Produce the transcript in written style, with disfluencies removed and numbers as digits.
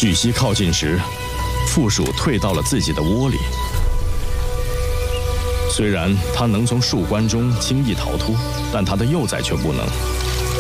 巨蜥靠近时，负鼠退到了自己的窝里。虽然它能从树冠中轻易逃脱，但它的幼崽却不能。